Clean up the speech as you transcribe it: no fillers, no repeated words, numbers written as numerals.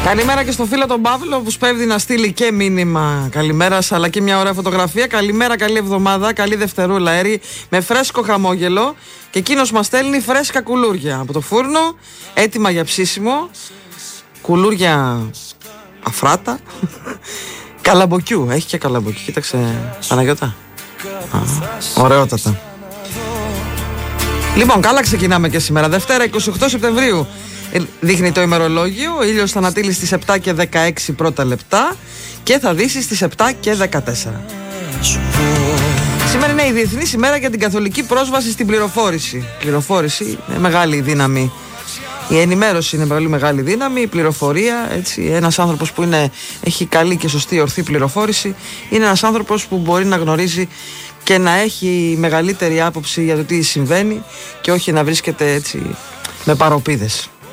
Καλημέρα και στο φίλο τον Παύλο που σπέβδει να στείλει και μήνυμα καλημέρας αλλά και μια ωραία φωτογραφία. Καλημέρα, καλή εβδομάδα, καλή Δευτερούλα Έρη με φρέσκο χαμόγελο. Και εκείνος μας στέλνει φρέσκα κουλούρια από το φούρνο, έτοιμα για ψήσιμο. Κουλούρια αφράτα. Καλαμποκιού, έχει και καλαμποκιού. Κοίταξε, Παναγιώτα. Ωραιότατα. Λοιπόν, καλά ξεκινάμε και σήμερα. Δευτέρα 28 Σεπτεμβρίου. Δείχνει το ημερολόγιο. Ο ήλιος θα ανατείλει στις 7 και 16 πρώτα λεπτά και θα δύσει στις 7 και 14. Σήμερα είναι η Διεθνής ημέρα για την καθολική πρόσβαση στην πληροφόρηση. Πληροφόρηση είναι μεγάλη δύναμη. Η ενημέρωση είναι πολύ μεγάλη δύναμη. Η πληροφορία, έτσι, ένας άνθρωπος που έχει καλή και σωστή ορθή πληροφόρηση είναι ένας άνθρωπος που μπορεί να γνωρίζει και να έχει μεγαλύτερη άποψη για το τι συμβαίνει και όχι να βρίσκεται έτσι με παροπίδες.